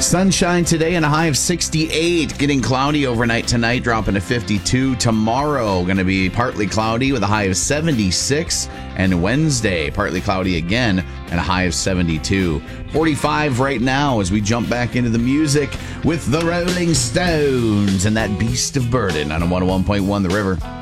Sunshine today and a high of 68. Getting cloudy overnight tonight, dropping to 52. Tomorrow, going to be partly cloudy with a high of 76. And Wednesday, partly cloudy again and a high of 72. 45 right now as we jump back into the music with the Rolling Stones and that Beast of Burden on a 101.1 The River.